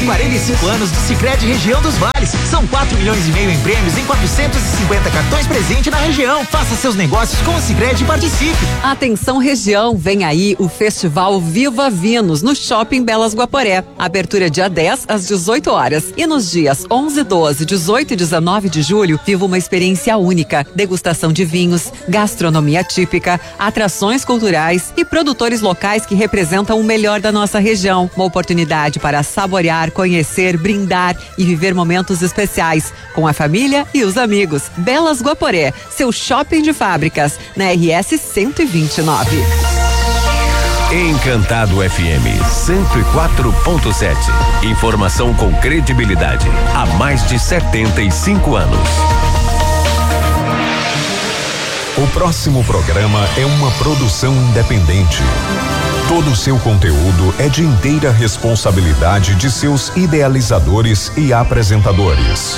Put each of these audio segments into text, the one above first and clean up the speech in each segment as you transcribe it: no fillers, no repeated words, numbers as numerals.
São 45 anos do Sicredi Região dos Vales. São 4,5 milhões em prêmios em 450 cartões presente na região. Faça seus negócios com o Sicredi e participe. Atenção região, vem aí o Festival Viva Vinos no Shopping Belas Guaporé. Abertura dia 10 às 18 horas. E nos dias 11, 12, 18 e 19 de julho, viva uma experiência única. Degustação de vinhos, gastronomia típica, atrações culturais e produtores locais que representam o melhor da nossa região. Uma oportunidade para saborear, conhecer, brindar e viver momentos especiais com a família e os amigos. Belas Guaporé, seu shopping de fábricas, na RS 129. Encantado FM 104.7. Informação com credibilidade há mais de 75 anos. O próximo programa é uma produção independente. Todo o seu conteúdo é de inteira responsabilidade de seus idealizadores e apresentadores.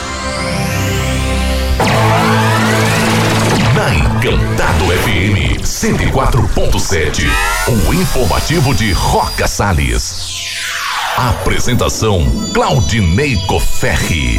Na Encantado FM 104.7, o informativo de Roca Salles. Apresentação Claudinei Coferri.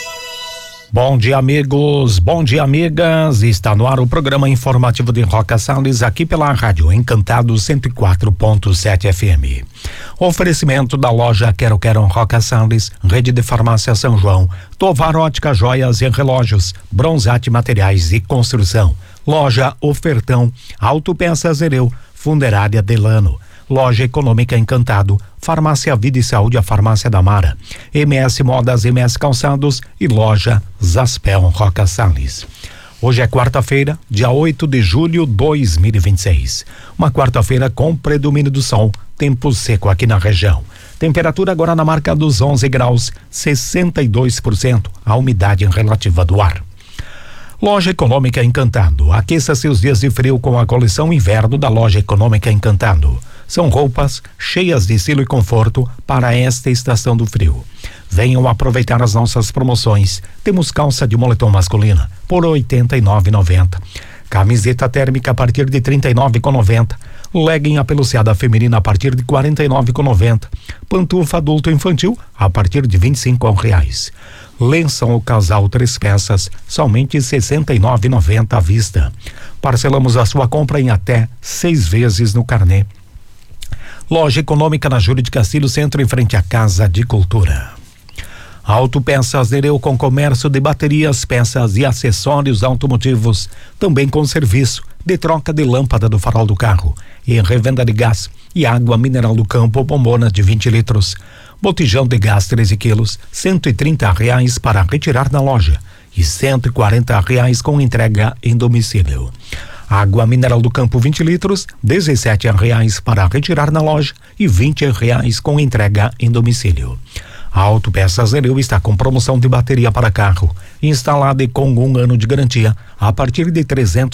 Bom dia, amigos, bom dia, amigas. Está no ar o programa informativo de Roca Salles, aqui pela Rádio Encantado 104.7 FM. Oferecimento da loja Quero Roca Salles, Rede de Farmácia São João, Tovar Ótica Joias e Relógios, Bronzate Materiais e Construção, Loja Ofertão, Autopeças Ereu, Funerária Delano, Loja Econômica Encantado, Farmácia Vida e Saúde, a Farmácia da Mara, MS Modas, MS Calçados e Loja Zaspel Roca Salles. Hoje é quarta-feira, dia 8 de julho de 2026. Uma quarta-feira com predomínio do sol, tempo seco aqui na região. Temperatura agora na marca dos 11 graus, 62% a umidade relativa do ar. Loja Econômica Encantado. Aqueça seus dias de frio com a coleção inverno da Loja Econômica Encantado. São roupas cheias de estilo e conforto para esta estação do frio. Venham aproveitar as nossas promoções. Temos calça de moletom masculina por R$ 89,90. Camiseta térmica a partir de R$ 39,90. Legging apeluciada feminina a partir de R$ 49,90. Pantufa adulto infantil a partir de R$ 25,00. Lençol o casal 3 peças, somente R$ 69,90 à vista. Parcelamos a sua compra em até 6 vezes no carnê. Loja Econômica na Júlio de Castilho, centro, em frente à Casa de Cultura. Autopeças Nereu, com comércio de baterias, peças e acessórios automotivos, também com serviço de troca de lâmpada do farol do carro e revenda de gás e água mineral do campo, bombona de 20 litros. Botijão de gás 13 quilos, R$130 para retirar na loja e R$140 com entrega em domicílio. Água mineral do campo 20 litros, R$17 para retirar na loja e R$20 com entrega em domicílio. A Autopeças Nereu está com promoção de bateria para carro, instalada e com 1 ano de garantia, a partir de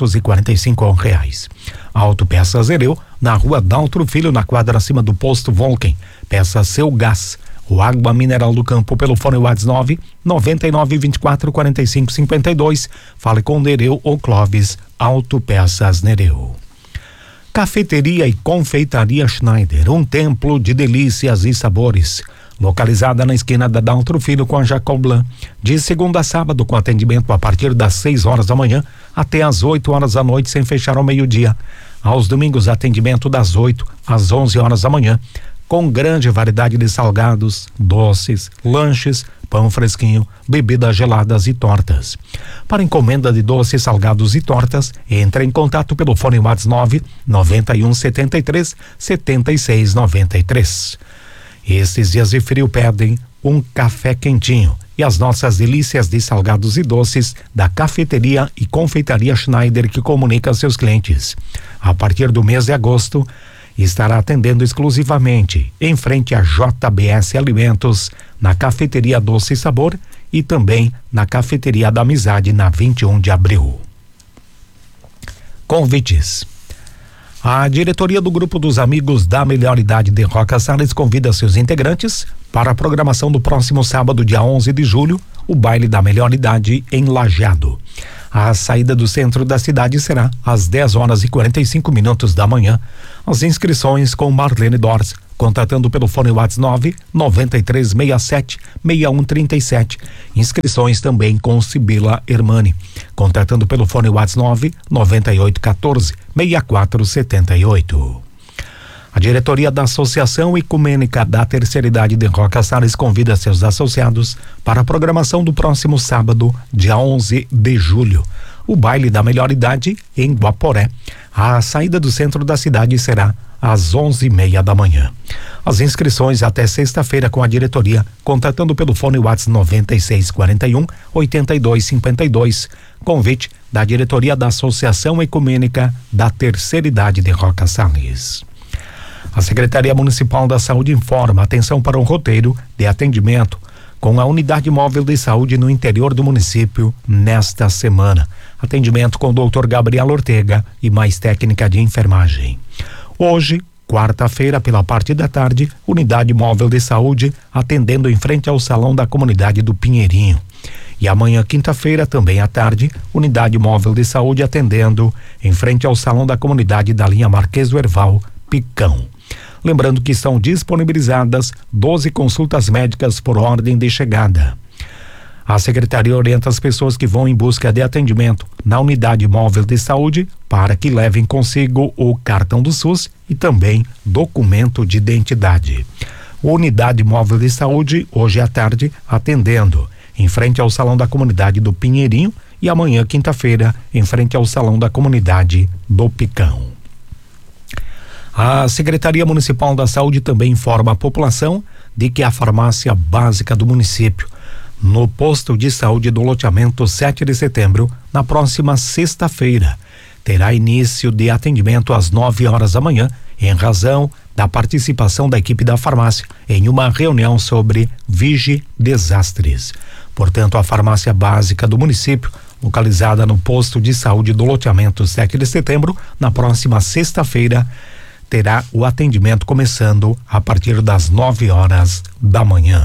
R$345. A Autopeças Nereu, na rua Daltro Filho, na quadra acima do posto Volken. Peça seu gás. O água mineral do campo pelo fone WhatsApp 999244552. Fale com Nereu ou Clóvis. Autopeças Nereu. Cafeteria e Confeitaria Schneider, um templo de delícias e sabores. Localizada na esquina da Daltro Filho com a Jacob Blanc, de segunda a sábado, com atendimento a partir das 6 horas da manhã até às 8 horas da noite, sem fechar ao meio-dia. Aos domingos, atendimento das 8 às 11 horas da manhã, com grande variedade de salgados, doces, lanches, pão fresquinho, bebidas geladas e tortas. Para encomenda de doces, salgados e tortas, entre em contato pelo fone WhatsApp 9173 7693. Estes dias de frio pedem um café quentinho e as nossas delícias de salgados e doces da Cafeteria e Confeitaria Schneider, que comunica a seus clientes. A partir do mês de agosto, estará atendendo exclusivamente em frente a JBS Alimentos, na Cafeteria Doce e Sabor e também na Cafeteria da Amizade, na 21 de abril. Convites. A diretoria do Grupo dos Amigos da Melhor Idade de Roca Salles convida seus integrantes para a programação do próximo sábado, dia 11 de julho, o baile da Melhor Idade em Lajeado. A saída do centro da cidade será às 10 horas e 45 minutos da manhã. As inscrições com Marlene Dors, contatando pelo fone WhatsApp 99367-6137. Inscrições também com Sibila Hermani, contatando pelo fone WhatsApp 9814-6478. A diretoria da Associação Ecumênica da Terceira Idade de Roca Salles convida seus associados para a programação do próximo sábado, dia 11 de julho. O baile da melhor idade em Guaporé. A saída do centro da cidade será às 11:30 da manhã. As inscrições até sexta-feira com a diretoria, contatando pelo fone WhatsApp 9641-8252. Convite da diretoria da Associação Ecumênica da Terceira Idade de Roca Salles. A Secretaria Municipal da Saúde informa atenção para um roteiro de atendimento com a Unidade Móvel de Saúde no interior do município nesta semana. Atendimento com o Dr. Gabriel Ortega e mais técnica de enfermagem. Hoje, quarta-feira, pela parte da tarde, Unidade Móvel de Saúde atendendo em frente ao Salão da Comunidade do Pinheirinho. E amanhã, quinta-feira, também à tarde, Unidade Móvel de Saúde atendendo em frente ao Salão da Comunidade da linha Marquês do Herval, Picão. Lembrando que estão disponibilizadas 12 consultas médicas por ordem de chegada. A Secretaria orienta as pessoas que vão em busca de atendimento na Unidade Móvel de Saúde para que levem consigo o cartão do SUS e também documento de identidade. Unidade Móvel de Saúde, hoje à tarde, atendendo em frente ao Salão da Comunidade do Pinheirinho e amanhã, quinta-feira, em frente ao Salão da Comunidade do Picão. A Secretaria Municipal da Saúde também informa a população de que a farmácia básica do município, no posto de saúde do loteamento 7 de setembro, na próxima sexta-feira, terá início de atendimento às 9 horas da manhã, em razão da participação da equipe da farmácia em uma reunião sobre Vigidesastres. Portanto, a farmácia básica do município, localizada no posto de saúde do loteamento 7 de setembro, na próxima sexta-feira, terá o atendimento começando a partir das 9 horas da manhã.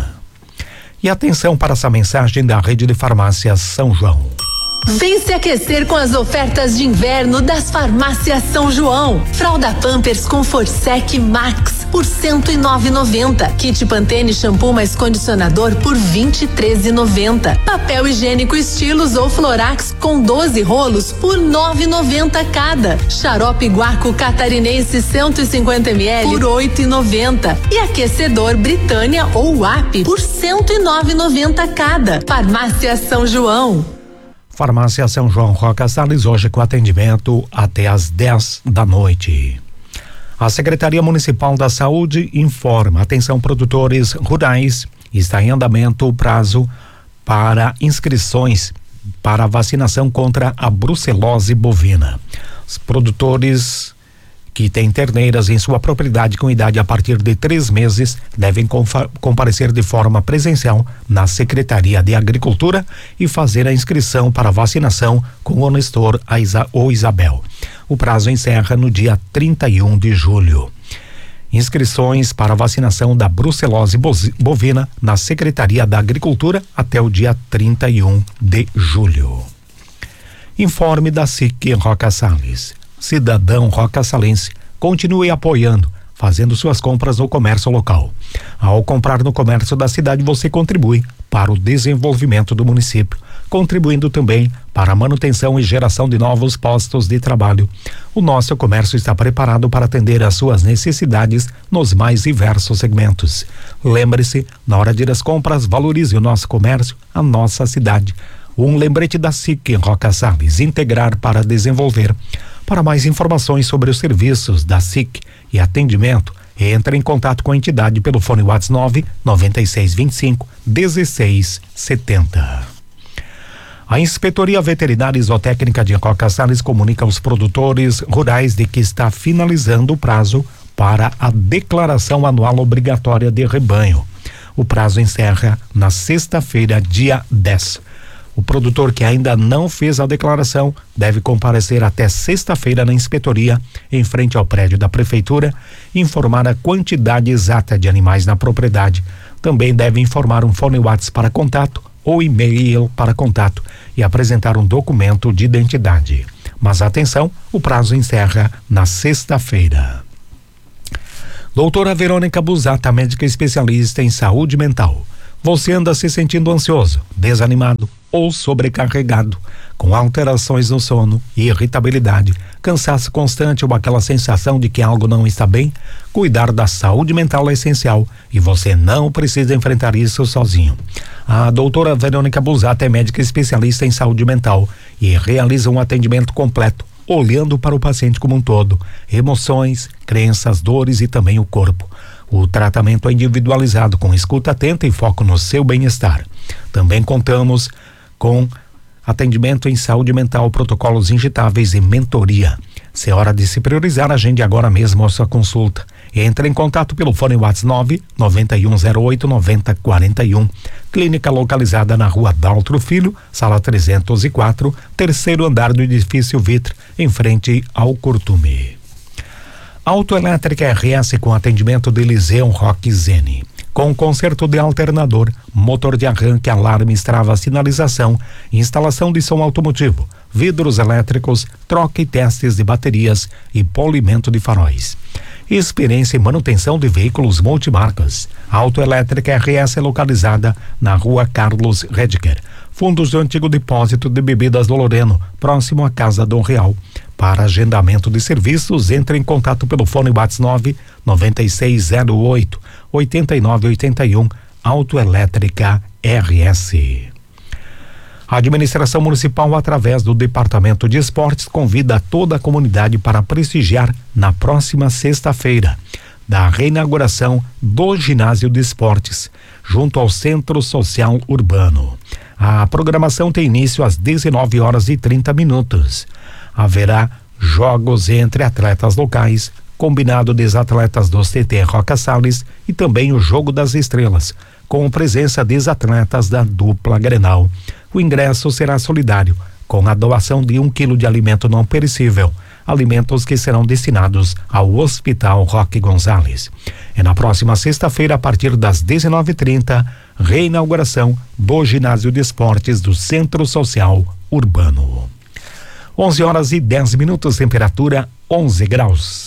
E atenção para essa mensagem da Rede de Farmácias São João. Vem se aquecer com as ofertas de inverno das Farmácias São João. Fralda Pampers com Forsec Max por R$109,90. Kit Pantene shampoo mais condicionador por R$23,90. Papel higiênico Estilos ou Florax com 12 rolos por R$9,90 cada. Xarope Guaco Catarinense 150 ml por R$8,90. E aquecedor Britânia ou WAP por R$109,90 cada. Farmácia São João. Farmácia São João Roca Salles, hoje com atendimento até às 10 da noite. A Secretaria Municipal da Saúde informa, atenção produtores rurais, está em andamento o prazo para inscrições para a vacinação contra a brucelose bovina. Os produtores que têm terneiras em sua propriedade com idade a partir de 3 meses devem comparecer de forma presencial na Secretaria de Agricultura e fazer a inscrição para vacinação com o Nestor ou Isabel. O prazo encerra no dia 31 de julho. Inscrições para vacinação da brucelose bovina na Secretaria da Agricultura até o dia 31 de julho. Informe da SIC Roca Salles. Cidadão roca-salense, continue apoiando, fazendo suas compras no comércio local. Ao comprar no comércio da cidade, você contribui para o desenvolvimento do município, contribuindo também para a manutenção e geração de novos postos de trabalho. O nosso comércio está preparado para atender às suas necessidades nos mais diversos segmentos. Lembre-se, na hora de ir às compras, valorize o nosso comércio, a nossa cidade. Um lembrete da SIC Roca Salles, integrar para desenvolver. Para mais informações sobre os serviços da SIC e atendimento, entre em contato com a entidade pelo fone WhatsApp 9625-1670. A Inspetoria Veterinária e Zootécnica de Roca Salles comunica aos produtores rurais de que está finalizando o prazo para a declaração anual obrigatória de rebanho. O prazo encerra na sexta-feira, dia 10. O produtor que ainda não fez a declaração deve comparecer até sexta-feira na inspetoria, em frente ao prédio da prefeitura, e informar a quantidade exata de animais na propriedade. Também deve informar um fone WhatsApp para contato ou e-mail para contato e apresentar um documento de identidade. Mas atenção, o prazo encerra na sexta-feira. Doutora Verônica Busata, médica especialista em saúde mental. Você anda se sentindo ansioso, desanimado ou sobrecarregado, com alterações no sono, irritabilidade, cansaço constante ou aquela sensação de que algo não está bem? Cuidar da saúde mental é essencial e você não precisa enfrentar isso sozinho. A doutora Verônica Busata é médica especialista em saúde mental e realiza um atendimento completo, olhando para o paciente como um todo, emoções, crenças, dores e também o corpo. O tratamento é individualizado com escuta atenta e foco no seu bem-estar. Também contamos com atendimento em saúde mental, protocolos injetáveis e mentoria. Se é hora de se priorizar, agende agora mesmo a sua consulta. Entre em contato pelo fone WhatsApp 991089041. Clínica localizada na Rua Daltro Filho, sala 304, terceiro andar do edifício Vitre, em frente ao Curtume. Autoelétrica RS com atendimento de Eliseu Roque Zene. Com conserto de alternador, motor de arranque, alarmes, trava, sinalização, instalação de som automotivo, vidros elétricos, troca e testes de baterias e polimento de faróis. Experiência em manutenção de veículos multimarcas. Autoelétrica RS é localizada na Rua Carlos Redker, fundos do antigo depósito de bebidas do Loreno, próximo à Casa do Real. Para agendamento de serviços, entre em contato pelo fone WhatsApp 9608-8981, Autoelétrica RS. A administração municipal, através do Departamento de Esportes, convida toda a comunidade para prestigiar na próxima sexta-feira da reinauguração do Ginásio de Esportes, junto ao Centro Social Urbano. A programação tem início às 19h30. Haverá jogos entre atletas locais, combinado dos atletas dos TT Roca Salles e também o Jogo das Estrelas, com presença dos atletas da dupla Grenal. O ingresso será solidário, com a doação de 1 quilo de alimento não perecível, alimentos que serão destinados ao Hospital Roque Gonzalez. É na próxima sexta-feira, a partir das 19h30, reinauguração do Ginásio de Esportes do Centro Social Urbano. 11h10, temperatura 11 graus.